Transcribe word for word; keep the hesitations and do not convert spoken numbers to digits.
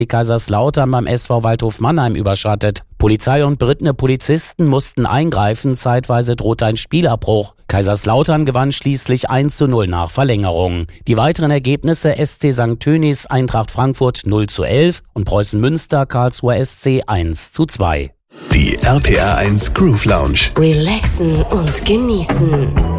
Kaiserslautern beim S V Waldhof Mannheim überschattet. Polizei und berittene Polizisten mussten eingreifen, zeitweise drohte ein Spielabbruch. Kaiserslautern gewann schließlich eins zu null nach Verlängerung. Die weiteren Ergebnisse: S C Sankt Tönis, Eintracht Frankfurt null zu elf und Preußen Münster, Karlsruher S C eins zu zwei. Die R P R eins Groove Lounge. Relaxen und genießen.